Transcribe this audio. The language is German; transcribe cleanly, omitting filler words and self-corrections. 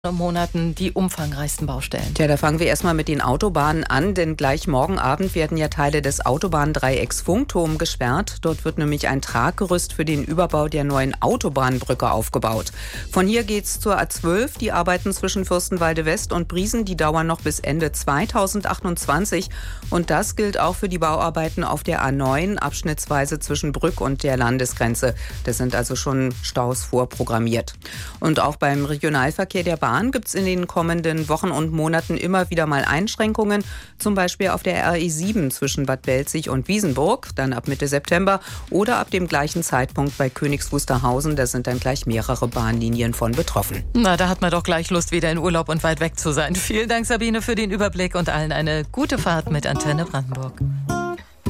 Monaten die umfangreichsten Baustellen. Tja, da fangen wir erstmal mit den Autobahnen an, denn gleich morgen Abend werden ja Teile des Autobahndreiecks Funkturm gesperrt. Dort wird nämlich ein Traggerüst für den Überbau der neuen Autobahnbrücke aufgebaut. Von hier geht's zur A12. Die Arbeiten zwischen Fürstenwalde West und Briesen, die dauern noch bis Ende 2028. Und das gilt auch für die Bauarbeiten auf der A9, abschnittsweise zwischen Brück und der Landesgrenze. Da sind also schon Staus vorprogrammiert. Und auch beim Regionalverkehr der Bahn gibt es in den kommenden Wochen und Monaten immer wieder mal Einschränkungen, zum Beispiel auf der RE7 zwischen Bad Belzig und Wiesenburg, dann ab Mitte September oder ab dem gleichen Zeitpunkt bei Königs Wusterhausen. Da sind dann gleich mehrere Bahnlinien von betroffen. Na, da hat man doch gleich Lust, wieder in Urlaub und weit weg zu sein. Vielen Dank, Sabine, für den Überblick und allen eine gute Fahrt mit Antenne Brandenburg.